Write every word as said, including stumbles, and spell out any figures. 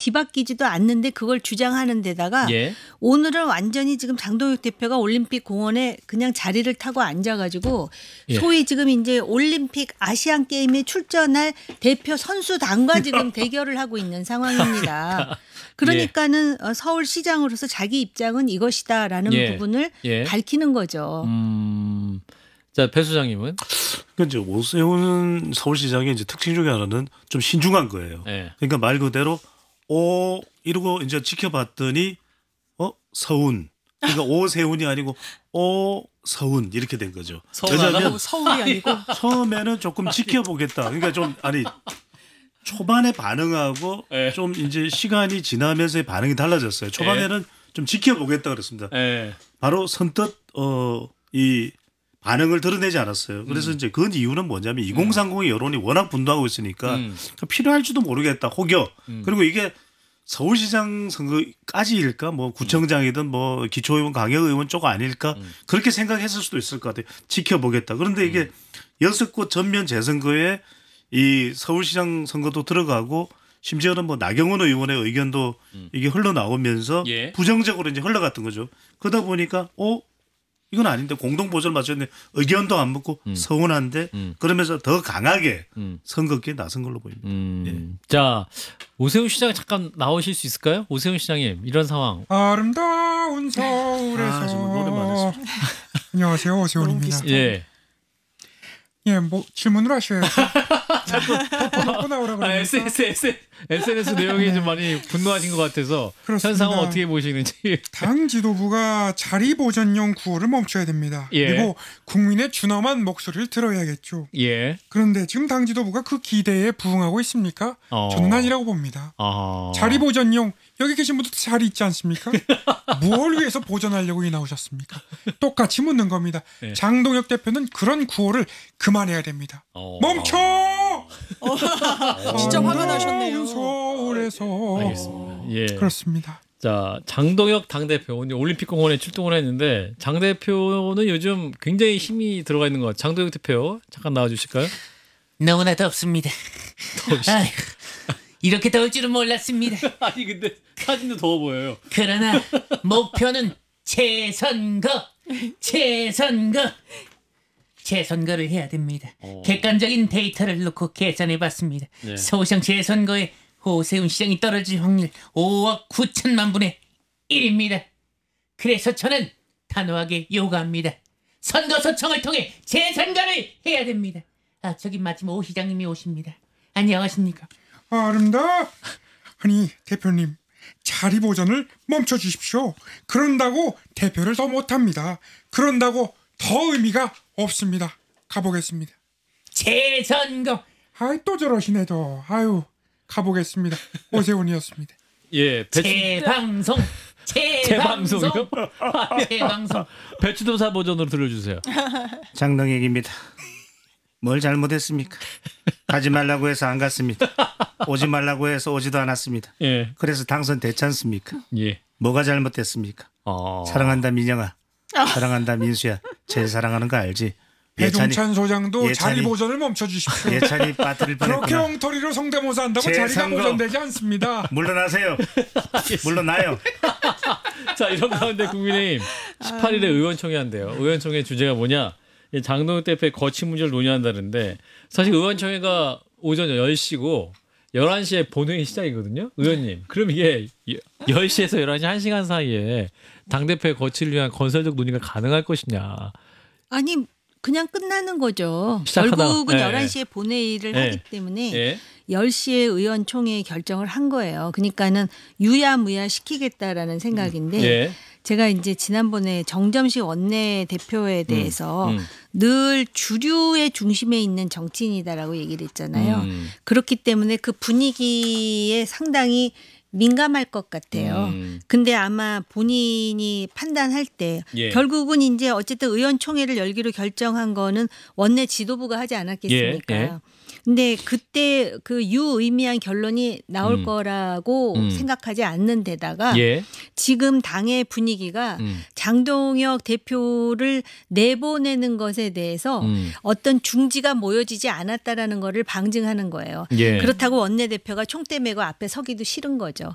뒤바뀌지도 않는데 그걸 주장하는 데다가 예. 오늘은 완전히 지금 장동혁 대표가 올림픽 공원에 그냥 자리를 타고 앉아가지고 예. 소위 지금 이제 올림픽 아시안 게임에 출전할 대표 선수단과 지금 대결을 하고 있는 상황입니다. 그러니까는 예. 서울시장으로서 자기 입장은 이것이다라는 예. 부분을 예. 밝히는 거죠. 음. 자, 배 수장님은? 그러니까 이제 오세훈 서울시장의 이제 특징 중에 하나는 좀 신중한 거예요. 예. 그러니까 말 그대로 오 이러고 이제 지켜봤더니 어 서운 그러니까 오세훈이 아니고 오 서운 이렇게 된 거죠. 서운하다? 서울이 아니고 처음에는 조금 지켜보겠다. 그러니까 좀 아니 초반에 반응하고 예. 좀 이제 시간이 지나면서의 반응이 달라졌어요. 초반에는 좀 지켜보겠다 그랬습니다. 예. 바로 선뜻 어, 이 반응을 드러내지 않았어요. 그래서 음. 이제 그 이유는 뭐냐면 이공삼공의 여론이 워낙 분노하고 있으니까 음. 필요할지도 모르겠다. 혹여. 음. 그리고 이게 서울시장 선거까지일까 뭐 구청장이든 뭐 기초의원 강역의원 쪽 아닐까 음. 그렇게 생각했을 수도 있을 것 같아요. 지켜보겠다. 그런데 이게 음. 여섯 곳 전면 재선거에 이 서울시장 선거도 들어가고 심지어는 뭐 나경원 의원의 의견도 음. 이게 흘러나오면서 예. 부정적으로 이제 흘러갔던 거죠. 그러다 보니까 어 이건 아닌데 공동 보조를 맞췄는데 의견도 안 묻고 음. 서운한데 음. 그러면서 더 강하게 음. 선거기에 나선 걸로 보입니다. 음. 예. 자, 오세훈 시장 잠깐 나오실 수 있을까요? 오세훈 시장님, 이런 상황. 아름다운 서울에서 아, 정말 노래만 했습니다. 안녕하세요, 오세훈입니다. 예. 예, 뭐 질문을 하셔야죠. 덮어 놓고 나오라 아, 그러니까. 에스엔에스, 에스엔에스, 에스엔에스 내용이 좀 많이 분노하신 것 같아서 그렇습니다. 현 상황 어떻게 보시는지. 당 지도부가 자리 보전용 구호를 멈춰야 됩니다. 예. 그리고 국민의 준엄한 목소리를 들어야겠죠. 예. 그런데 지금 당 지도부가 그 기대에 부응하고 있습니까? 어. 저는 아니라고 봅니다. 아. 자리 보전용 여기 계신 분들 자리 있지 않습니까? 뭘 위해서 보전하려고 이 나오셨습니까? 똑같이 묻는 겁니다. 네. 장동혁 대표는 그런 구호를 그만해야 됩니다. 어. 멈춰! 진짜 화가 아름다운 나셨네요. 서울에서 알겠습니다. 예. 그렇습니다. 자, 장동혁 당대표 오늘 올림픽 공원에 출동을 했는데 장 대표는 요즘 굉장히 힘이 들어가 있는 것 같아요. 장동혁 대표 잠깐 나와 주실까요? 너무나 덥습니다. 아휴, 이렇게 더울 줄은 몰랐습니다. 아니 근데 사진도 더워 보여요. 그러나 목표는 재선거, 재선거, 재선거를 해야 됩니다. 어. 객관적인 데이터를 놓고 계산해봤습니다. 네. 서울시장 재선거에 오세훈 시장이 떨어질 확률 오억 구천만 분의 일입니다. 그래서 저는 단호하게 요구합니다. 선거소청을 통해 재선거를 해야 됩니다. 아, 저기 마침 오 시장님이 오십니다. 안녕하십니까? 아름다. 아니 대표님 자리 보전을 멈춰 주십시오. 그런다고 대표를 더 못합니다. 그런다고 더 의미가 없습니다. 가보겠습니다. 재선거. 아이 또 저러시네 또. 아유 가보겠습니다. 오세훈이었습니다. 예, 배추, 재방송. 재방송. 재방송이요? 재방송. 배추도사 버전으로 들려주세요. 장동혁입니다. 뭘 잘못했습니까? 가지 말라고 해서 안 갔습니다. 오지 말라고 해서 오지도 않았습니다. 예, 그래서 당선됐지 않습니까? 예. 뭐가 잘못됐습니까? 어. 사랑한다 민영아. 사랑한다 민수야. 제일 사랑하는 거 알지? 배종찬 소장도 예찬이- 자리 보전을 멈춰 주십시오. 예찬이 빠뜨릴 그렇게 뻔했구나. 엉터리로 성대모사 한다고 자리가 재선거. 보전되지 않습니다. 물러나세요. 물러나요. 자, 이런 가운데 국민의힘 십팔 일에 의원총회 한대요. 의원총회 주제가 뭐냐? 이 장동혁 대표의 거취 문제를 논의한다는데 사실 의원총회가 오전 열 시고 열한 시에 본회의 시작이거든요. 의원님. 그럼 이게 열 시에서 열한 시 한 시간 사이에 당대표의 거취를 위한 건설적 논의가 가능할 것이냐. 아니 그냥 끝나는 거죠. 시작하다가, 결국은 예, 열한 시에 본회의를 예. 하기 때문에 예. 열 시에 의원총회 결정을 한 거예요. 그러니까는 유야무야 시키겠다라는 생각인데 예. 제가 이제 지난번에 정점식 원내대표에 대해서 음. 늘 주류의 중심에 있는 정치인이다라고 얘기를 했잖아요. 음. 그렇기 때문에 그 분위기에 상당히 민감할 것 같아요. 음. 근데 아마 본인이 판단할 때 예. 결국은 이제 어쨌든 의원총회를 열기로 결정한 거는 원내 지도부가 하지 않았겠습니까? 예, 예. 근데 그때 그 유의미한 결론이 나올 음. 거라고 음. 생각하지 않는 데다가 예. 지금 당의 분위기가 음. 장동혁 대표를 내보내는 것에 대해서 음. 어떤 중지가 모여지지 않았다라는 거를 방증하는 거예요. 예. 그렇다고 원내대표가 총대 메고 앞에 서기도 싫은 거죠.